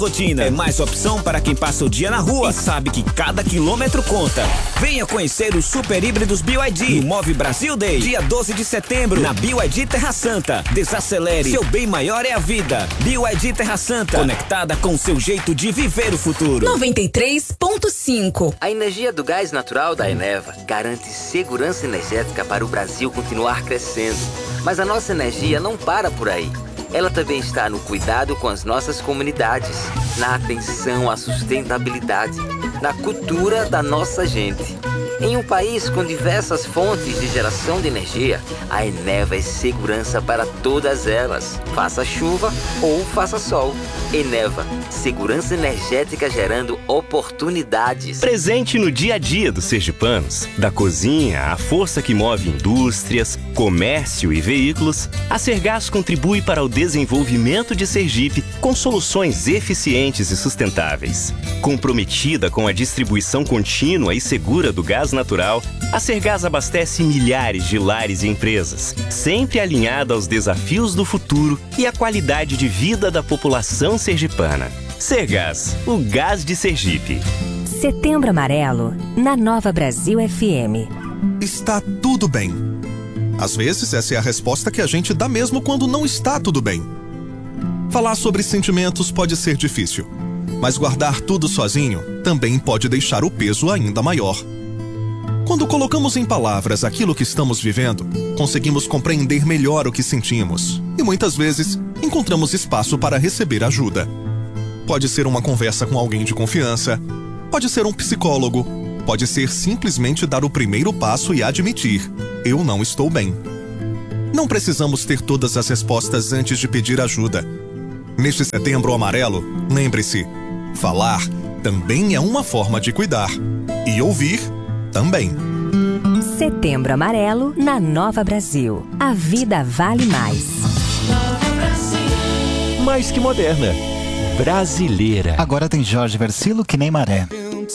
rotina. É mais opção para quem passa o dia na rua e sabe que cada quilômetro conta. Venha conhecer os super híbridos BYD no Move Brasil Day, dia 12 de setembro, na BYD Terra Santa. Desacelere, seu bem maior é a vida. BYD Terra Santa, conectada com o seu jeito de viver o futuro. 93.5. A energia do gás natural da Eneva garante segurança energética para o Brasil continuar crescendo. Mas a nossa energia não para por aí. Ela também está no cuidado com as nossas comunidades, na atenção à sustentabilidade, na cultura da nossa gente. Em um país com diversas fontes de geração de energia, a Eneva é segurança para todas elas. Faça chuva ou faça sol. Eneva, segurança energética gerando oportunidades. Presente no dia a dia dos sergipanos, da cozinha à força que move indústrias, comércio e veículos, a Sergás contribui para o desenvolvimento de Sergipe com soluções eficientes e sustentáveis. Comprometida com a distribuição contínua e segura do gás natural, a Sergás abastece milhares de lares e empresas, sempre alinhada aos desafios do futuro e à qualidade de vida da população sergipana. Sergás, o gás de Sergipe. Setembro Amarelo, na Nova Brasil FM. Está tudo bem. Às vezes, essa é a resposta que a gente dá mesmo quando não está tudo bem. Falar sobre sentimentos pode ser difícil, mas guardar tudo sozinho também pode deixar o peso ainda maior. Quando colocamos em palavras aquilo que estamos vivendo, conseguimos compreender melhor o que sentimos e muitas vezes encontramos espaço para receber ajuda. Pode ser uma conversa com alguém de confiança, pode ser um psicólogo, pode ser simplesmente dar o primeiro passo e admitir: eu não estou bem. Não precisamos ter todas as respostas antes de pedir ajuda. Neste Setembro Amarelo, lembre-se, falar também é uma forma de cuidar. E ouvir também. Setembro Amarelo na Nova Brasil. A vida vale mais. Mais que moderna. Brasileira. Agora tem Jorge Versilo, Que Nem Maré.